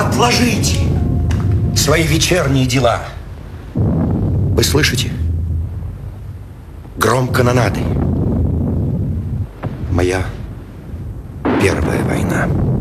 отложите свои вечерние дела. Вы слышите? Гром канонады. Моя первая война.